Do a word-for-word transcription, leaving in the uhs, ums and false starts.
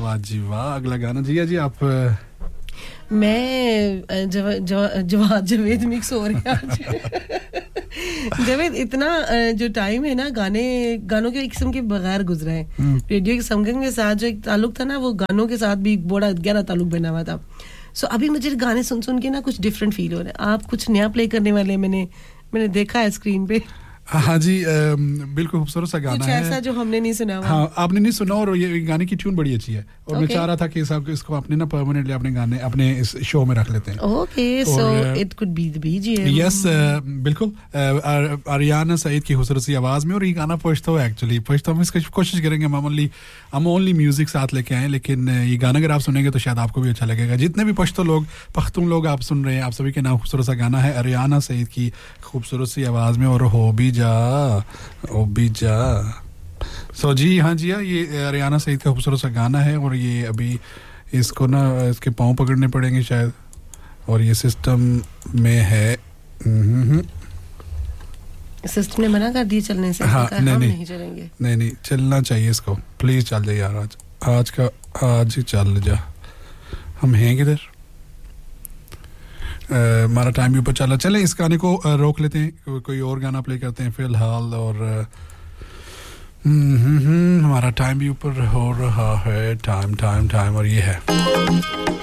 वाह जी वाह अगला गाना जी जी आप मैं जवाब जावेद मिक्स हो रही है जावेद इतना जो टाइम है ना गाने गानों के किस्म के बगैर गुजरा है रेडियो के संगम के साथ जो एक ताल्लुक था ना वो गानों के साथ भी बड़ा गहरा ताल्लुक बना हुआ था सो अभी मुझे गाने सुन सुन के ना कुछ डिफरेंट फील हो रहा है आप कुछ नया प्ले करने वाले मैंने मैंने देखा है स्क्रीन पे हाँ जी बिल्कुल खूबसूरत सा गाना है ऐसा जो हमने नहीं सुना हुआ हाँ आपने नहीं सुना और ये गाने की ट्यून बड़ी अच्छी है और okay. मैं चाह रहा था कि इसको इसको अपने ना परमानेंटली अपने गाने अपने इस शो में रख लेते हैं okay so it could be the BGM yes बिल्कुल आरियाना सईद की खूबसूरत सी आवाज में और ये गाना पश्तो है एक्चुअली पश्तो हम इसकी कोशिश करेंगे हम ओनली हम ओनली म्यूजिक साथ लेके आए लेकिन ये गाना अगर आप सुनेंगे तो शायद आपको भी अच्छा लगेगा जितने भी पश्तो लोग पख्तून लोग आप सुन रहे हैं आप सभी के नाम खूबसूरत सा गाना है आरियाना सईद की खूबसूरत सी आवाज में और हो भी जा ओ भी जा सो so, जी हाँ जी हाँ ये आरियाना सईद का खूबसूरत सा गाना है और ये अभी इसको ना इसके पाँव पकड़ने पड़ेंगे शायद और ये सिस्टम में है सिस्टम ने मना कर दी चलने से हाँ, नहीं, हम नहीं, नहीं चलेंगे नहीं नहीं चलना चाहिए इसको प्लीज चल जा यार आज आज का आज ही चल जा हम हैं किधर हमारा टाइम भी ऊपर चला चले इस गाने को uh, रोक लेते हैं को, कोई और गाना प्ले करते हैं फिलहाल और हमारा टाइम भी ऊपर हो रहा है टाइम टाइम टाइम और ये है